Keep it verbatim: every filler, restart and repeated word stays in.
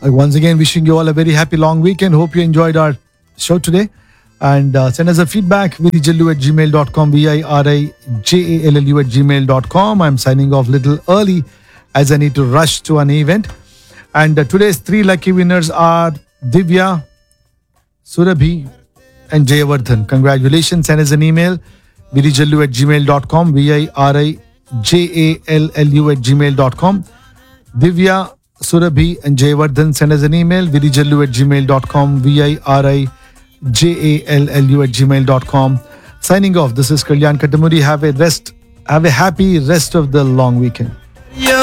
Uh, Once again, wishing you all a very happy long weekend. Hope you enjoyed our show today. And uh, send us a feedback, virijallu at gmail dot com, V I R I J A L L U at gmail dot com. I'm signing off a little early as I need to rush to an event. And uh, today's three lucky winners are Divya, Surabhi, and Jayavardhan. Congratulations. Send us an email, virijallu at gmail dot com, V I R I J A L L U at gmail dot com. Divya, Surabhi, and Jayavardhan. Send us an email, virijallu at gmail dot com, V I R I J A L L U at gmail dot com. Signing off. This is Kalyan Katamuri. Have a rest. Have a happy rest of the long weekend.